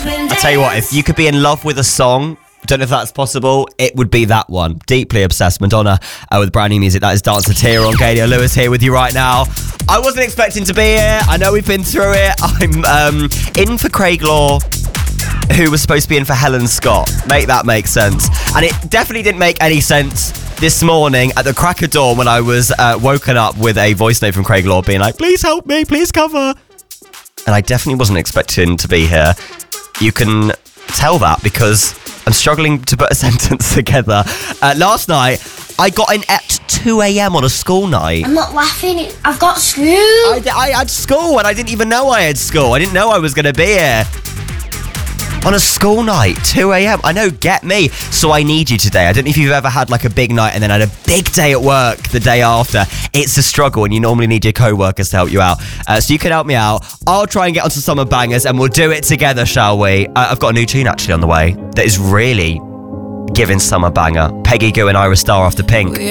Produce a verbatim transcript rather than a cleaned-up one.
I tell you what, if you could be in love with a song, don't know if that's possible, it would be that one. Deeply Obsessed, Madonna uh, with brand new music. That is Dancer Tear on Gadio Lewis here with you right now. I wasn't expecting to be here. I know we've been through it. I'm um, in for Craig Law, who was supposed to be in for Helen Scott. Make that make sense. And it definitely didn't make any sense this morning at the crack of dawn when I was uh, woken up with a voice note from Craig Law being like, please help me, please cover. And I definitely wasn't expecting to be here. You can tell that because I'm struggling to put a sentence together. Uh, last night, I got in at two a.m. on a school night. I'm not laughing. I've got school. I, I had school and I didn't even know I had school. I didn't know I was going to be here. On a school night, two a.m. I know, get me. So I need you today. I don't know if you've ever had like a big night and then had a big day at work the day after. It's a struggle and you normally need your co-workers to help you out. Uh, so you can help me out. I'll try and get onto Summer Bangers and we'll do it together, shall we? Uh, I've got a new tune actually on the way that is really giving summer banger. Peggy Gou and Ira Star after Pink.